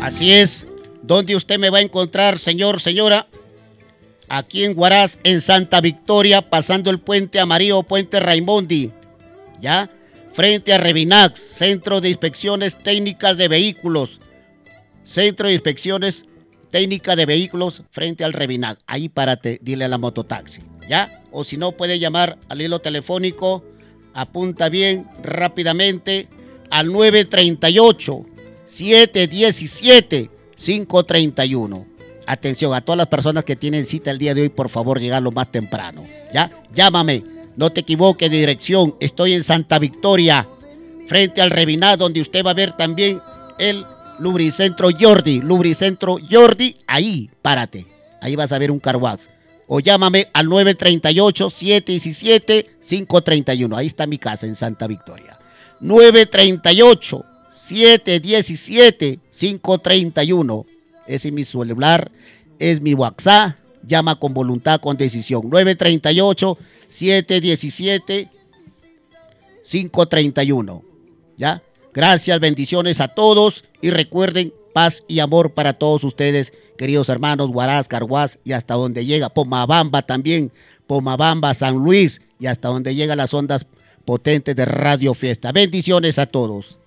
Así es. ¿Dónde usted me va a encontrar, señor, señora? Aquí en Huaraz, en Santa Victoria, pasando el puente Amarillo, puente Raimondi. ¿Ya? Frente a Revinax, Centro de Inspecciones Técnicas de Vehículos. Centro de Inspecciones Técnicas de Vehículos frente al Revinax. Ahí párate, dile a la mototaxi. ¿Ya? O si no, puede llamar al hilo telefónico. Apunta bien, rápidamente, al 938-717-531. Atención, a todas las personas que tienen cita el día de hoy, por favor, llegar lo más temprano. ¿Ya? Llámame. No te equivoques de dirección. Estoy en Santa Victoria, frente al Revinax, donde usted va a ver también el Lubricentro Jordi. Lubricentro Jordi, ahí, párate. Ahí vas a ver un car wash. O llámame al 938-717-531. Ahí está mi casa en Santa Victoria. 938-717-531. Ese es mi celular, es mi WhatsApp. Llama con voluntad, con decisión. 938-717-531. ¿Ya? Gracias, bendiciones a todos. Y recuerden, paz y amor para todos ustedes, queridos hermanos, Huaraz, Carhuaz y hasta donde llega Pomabamba también. Pomabamba, San Luis y hasta donde llegan las ondas potentes de Radio Fiesta. Bendiciones a todos.